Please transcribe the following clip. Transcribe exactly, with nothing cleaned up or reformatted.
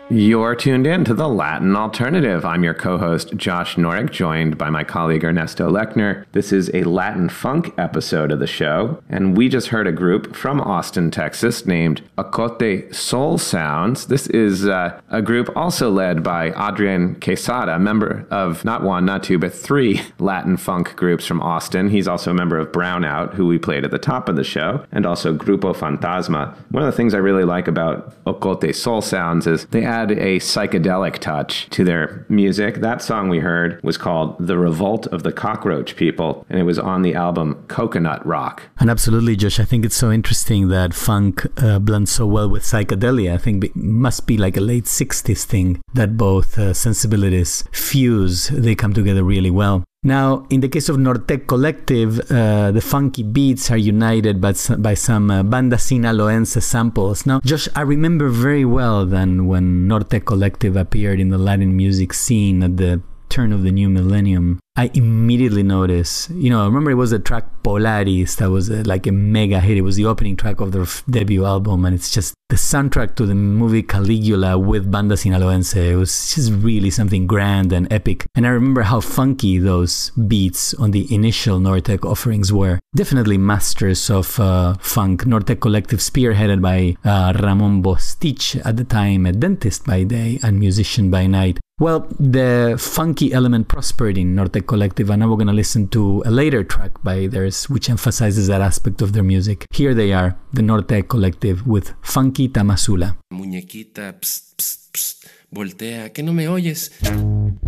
You're tuned in to the Latin Alternative. I'm your co-host, Josh Norick, joined by my colleague Ernesto Lechner. This is a Latin funk episode of the show, and we just heard a group from Austin, Texas, named Ocote Soul Sounds. This is uh, a group also led by Adrian Quesada, member of not one, not two, but three Latin funk groups from Austin. He's also a member of Brownout, who we played at the top of the show, and also Grupo Fantasma. One of the things I really like about Ocote Soul Sounds is they add a psychedelic touch to their music. That song we heard was called The Revolt of the Cockroach People, and it was on the album Coconut Rock. And absolutely, Josh, I think it's so interesting that funk uh, blends so well with psychedelia. I think it must be like a late sixties thing that both uh, sensibilities fuse. They come together really well. Now, in the case of Nortec Collective, uh, the funky beats are united by, by some uh, banda sinaloense samples. Now, Josh, I remember very well then when Nortec Collective appeared in the Latin music scene at the turn of the new millennium. I immediately noticed, you know, I remember it was the track Polaris that was a, like a mega hit. It was the opening track of their f- debut album, and it's just the soundtrack to the movie Caligula with Banda Sinaloense. It was just really something grand and epic. And I remember how funky those beats on the initial Nortec offerings were. Definitely masters of uh, funk. Nortec Collective spearheaded by uh, Ramon Bostich, at the time a dentist by day and musician by night. Well, the funky element prospered in Nortec Collective, and now we're going to listen to a later track by theirs, which emphasizes that aspect of their music. Here they are, the Nortec Collective with Funky Tamazula. Muñequita, psst, psst, psst, voltea, que no me oyes.